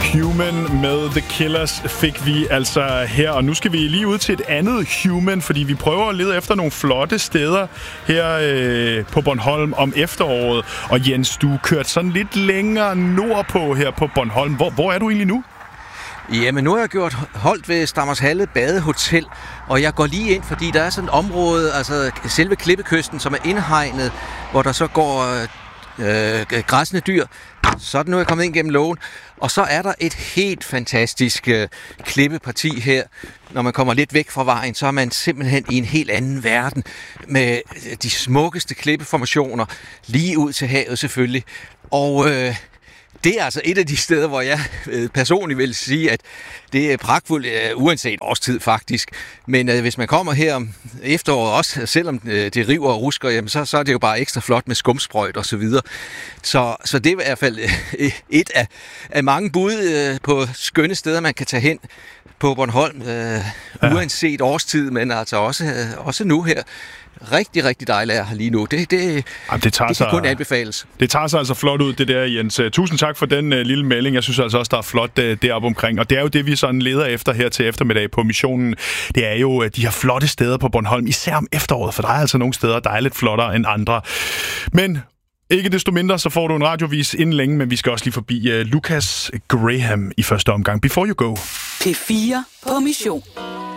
Human med The Killers fik vi altså her, og nu skal vi lige ud til et andet Human, fordi vi prøver at lede efter nogle flotte steder her på Bornholm om efteråret. Og Jens, du kørt sådan lidt længere nordpå her på Bornholm. Hvor er du egentlig nu? Jamen, nu har jeg gjort holdt ved Stammershalde Badehotel, og jeg går lige ind, fordi der er sådan et område, altså selve klippekysten, som er indhegnet, hvor der så går græssende dyr. Sådan nu er jeg kommet ind gennem lågen. Og så er der et helt fantastisk klippeparti her. Når man kommer lidt væk fra vejen, så er man simpelthen i en helt anden verden med de smukkeste klippeformationer lige ud til havet selvfølgelig. Og det er altså et af de steder, hvor jeg personligt vil sige, at det er pragtfuldt, uanset årstid faktisk. Men hvis man kommer her om efteråret også, selvom det river og rusker, jamen så er det jo bare ekstra flot med skumsprøjt og så videre. Så det er i hvert fald et af mange bud på skønne steder, man kan tage hen på Bornholm, uanset årstid, men altså også nu her. Rigtig, rigtig dejligt her lige nu. Det kan kun anbefales. Det tager sig altså flot ud, det der, Jens. Tusind tak for den lille melding. Jeg synes altså også, der er flot deroppe omkring. Og det er jo det, vi sådan leder efter her til eftermiddag på missionen. Det er jo de her flotte steder på Bornholm, især om efteråret, for der er altså nogle steder, der er lidt flottere end andre. Men ikke desto mindre, så får du en radiovis inden længe, men vi skal også lige forbi Lucas Graham i første omgang. Before You Go. P4 på mission.